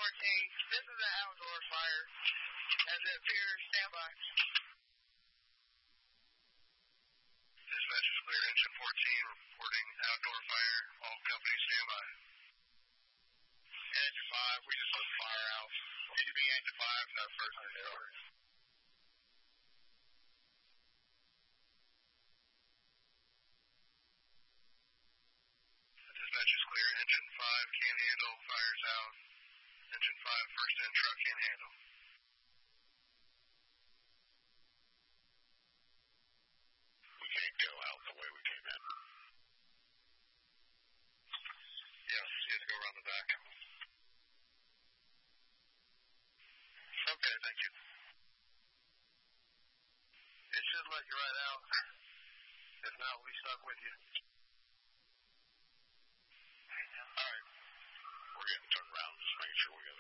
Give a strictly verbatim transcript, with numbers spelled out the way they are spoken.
fourteen, this is an outdoor fire. As it appears, stand by. Dispatch is clear, engine fourteen, reporting outdoor fire. All companies stand by. Engine five, we just put fire out. T D B engine five, no person in charge. Dispatch is clear, engine five can't handle, fire's out. Engine five, first in truck can't handle. We can't go out the way we came in. Yes, you have to go around the back. Okay, thank you. It should let you right out. If not, we stuck with you. All right. We're getting turned around, just making sure we got